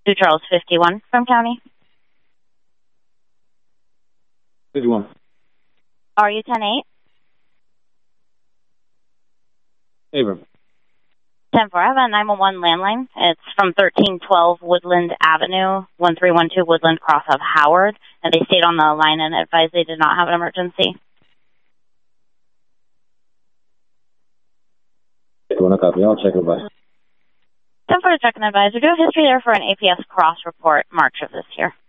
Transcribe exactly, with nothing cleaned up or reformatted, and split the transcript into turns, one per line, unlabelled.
New Charles fifty-one from County.
fifty-one.
R U ten eight.
Abram.
ten four. I have a nine one one landline. It's from thirteen twelve Woodland Avenue, one three one two Woodland Cross of Howard. And they stayed on the line and advised they did not have an emergency.
You want to copy? I'll check advice.
ten four to check and advise. We do have history there for an A P S cross report March of this year.